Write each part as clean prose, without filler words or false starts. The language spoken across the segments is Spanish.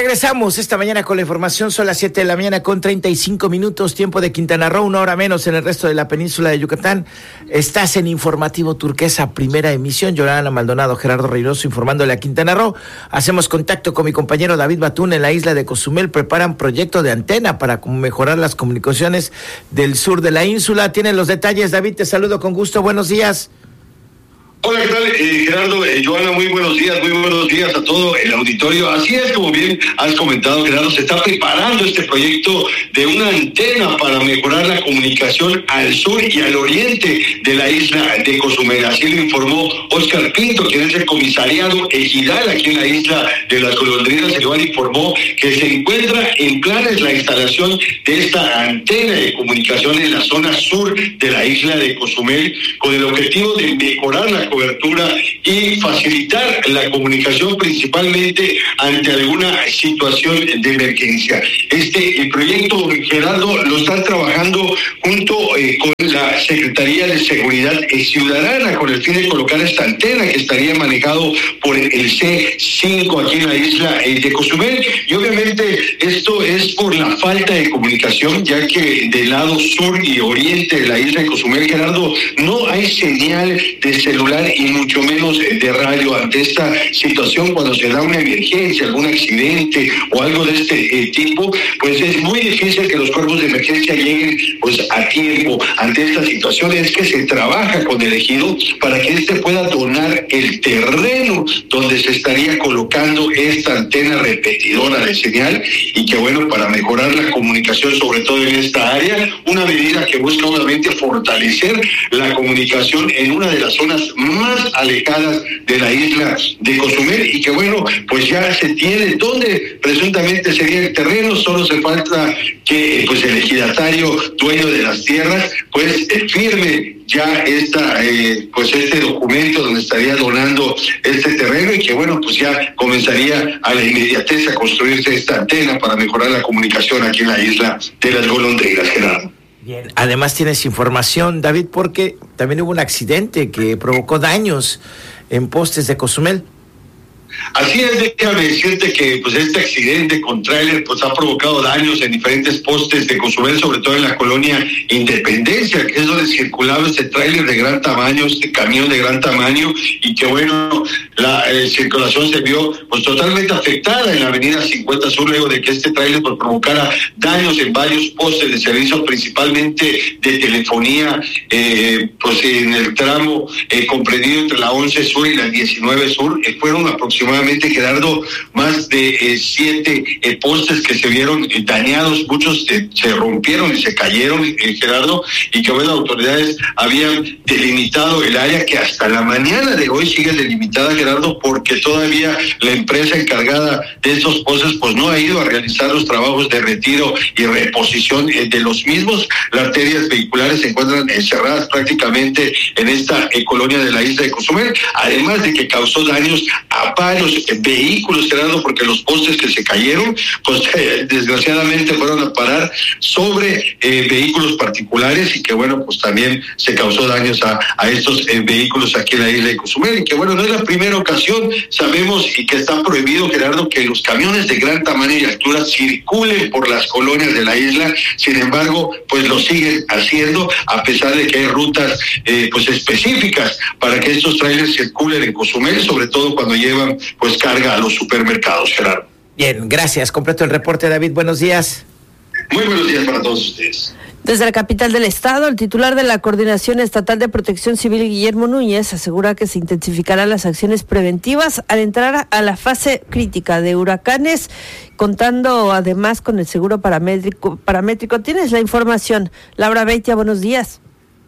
Regresamos esta mañana con la información. Son las 7 de la mañana con 35 minutos, tiempo de Quintana Roo, una hora menos en el resto de la península de Yucatán. Estás en Informativo Turquesa, primera emisión. Yolanda Maldonado, Gerardo Reynoso informándole a Quintana Roo. Hacemos contacto con mi compañero David Batún en la isla de Cozumel. Preparan proyecto de antena para mejorar las comunicaciones del sur de la ínsula. Tienen los detalles, David, te saludo con gusto. Buenos días. Hola, ¿qué tal, Gerardo? Joana, muy buenos días a todo el auditorio. Así es, como bien has comentado, Gerardo, se está preparando este proyecto de una antena para mejorar la comunicación al sur y al oriente de la isla de Cozumel. Así lo informó Óscar Pinto, quien es el comisariado ejidal aquí en la isla de las Golondrinas, el cual informó que se encuentra en planes la instalación de esta antena de comunicación en la zona sur de la isla de Cozumel, con el objetivo de mejorar la cobertura y facilitar la comunicación principalmente ante alguna situación de emergencia. El proyecto, Gerardo, lo están trabajando junto con la Secretaría de Seguridad Ciudadana con el fin de colocar esta antena que estaría manejado por el C5 aquí en la isla de Cozumel. Y obviamente esto es por la falta de comunicación, ya que del lado sur y oriente de la isla de Cozumel, Gerardo, no hay señal de celular y mucho menos de radio. Ante esta situación, cuando se da una emergencia, algún accidente o algo de este tipo, pues es muy difícil que los cuerpos de emergencia lleguen pues a tiempo. Ante esta situación es que se trabaja con el ejido para que éste pueda donar el terreno donde se estaría colocando esta antena repetidora de señal, y que bueno, para mejorar la comunicación sobre todo en esta área, una medida que busca obviamente fortalecer la comunicación en una de las zonas más alejadas de la isla de Cozumel, y que bueno, pues ya se tiene donde presuntamente sería el terreno. Solo se falta que pues el ejidatario dueño de las tierras pues firme ya este documento donde estaría donando este terreno, y que bueno, pues ya comenzaría a la inmediatez a construirse esta antena para mejorar la comunicación aquí en la isla de las Golondrinas, Gerardo. Bien, además tienes información, David, porque también hubo un accidente que provocó daños en postes de Cozumel. Así es, déjame decirte que pues este accidente con tráiler pues ha provocado daños en diferentes postes de Cozumel, sobre todo en la colonia Independencia, que es donde circulaba este tráiler de gran tamaño, este camión de gran tamaño, y que bueno, la circulación se vio pues totalmente afectada en la avenida 50 Sur, luego de que este tráiler pues provocara daños en varios postes de servicio, principalmente de telefonía, pues en el tramo comprendido entre la 11 Sur y la 19 Sur. Fueron aproximadamente, Gerardo, más de 7 postes que se vieron dañados. Muchos se rompieron y se cayeron, Gerardo, y que bueno, autoridades habían delimitado el área, que hasta la mañana de hoy sigue delimitada, Gerardo, porque todavía la empresa encargada de estos postes pues no ha ido a realizar los trabajos de retiro y reposición de los mismos. Las arterias vehiculares se encuentran cerradas prácticamente en esta colonia de la isla de Cozumel, además de que causó daños a varios vehículos, Gerardo, porque los postes que se cayeron pues desgraciadamente fueron a parar sobre vehículos particulares, y que bueno, pues también se causó daños a estos vehículos aquí en la isla de Cozumel, y que bueno, no es la primera ocasión. Sabemos y que está prohibido, Gerardo, que los camiones de gran tamaño y altura circulen por las colonias de la isla. Sin embargo, pues lo siguen haciendo, a pesar de que hay rutas pues específicas para que estos trailers circulen en Cozumel, sobre todo cuando llevan pues carga a los supermercados, Gerardo. Bien, gracias. Completo el reporte, David. Buenos días. Muy buenos días para todos ustedes. Desde la capital del estado, el titular de la Coordinación Estatal de Protección Civil, Guillermo Núñez, asegura que se intensificarán las acciones preventivas al entrar a la fase crítica de huracanes, contando además con el seguro paramétrico. Tienes la información. Laura Beitia, buenos días.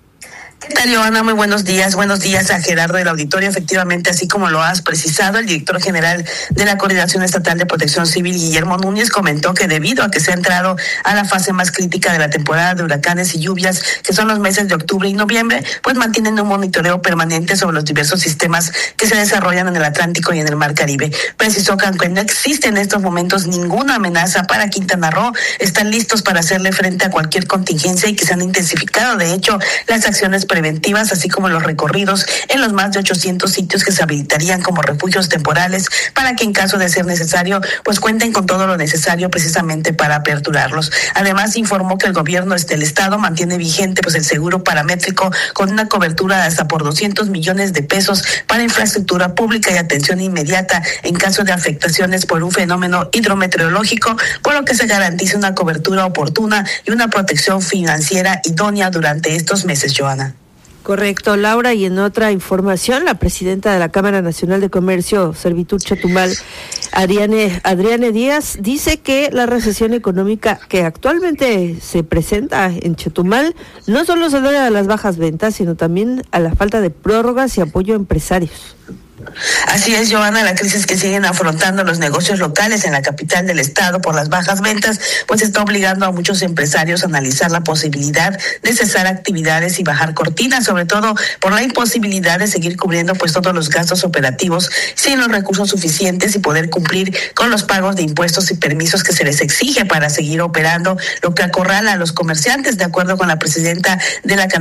¿Qué tal, Joana? Muy buenos días a Gerardo del auditorio. Efectivamente, así como lo has precisado, el director general de la Coordinación Estatal de Protección Civil, Guillermo Núñez, comentó que debido a que se ha entrado a la fase más crítica de la temporada de huracanes y lluvias, que son los meses de octubre y noviembre, pues mantienen un monitoreo permanente sobre los diversos sistemas que se desarrollan en el Atlántico y en el Mar Caribe. Precisó que aunque no existe en estos momentos ninguna amenaza para Quintana Roo, están listos para hacerle frente a cualquier contingencia y que se han intensificado, de hecho, las acciones preventivas, así como los recorridos en los más de 800 sitios que se habilitarían como refugios temporales para que en caso de ser necesario, pues cuenten con todo lo necesario precisamente para aperturarlos. Además, informó que el gobierno del estado mantiene vigente pues el seguro paramétrico con una cobertura hasta por 200 millones de pesos para infraestructura pública y atención inmediata en caso de afectaciones por un fenómeno hidrometeorológico, por lo que se garantiza una cobertura oportuna y una protección financiera idónea durante estos meses, Joana. Correcto, Laura, y en otra información, la presidenta de la Cámara Nacional de Comercio, Servitud Chetumal, Adriane Díaz, dice que la recesión económica que actualmente se presenta en Chetumal no solo se debe a las bajas ventas, sino también a la falta de prórrogas y apoyo a empresarios. Así es, Joana, la crisis que siguen afrontando los negocios locales en la capital del estado por las bajas ventas, pues está obligando a muchos empresarios a analizar la posibilidad de cesar actividades y bajar cortinas, sobre todo por la imposibilidad de seguir cubriendo pues todos los gastos operativos sin los recursos suficientes y poder cumplir con los pagos de impuestos y permisos que se les exige para seguir operando, lo que acorrala a los comerciantes, de acuerdo con la presidenta de la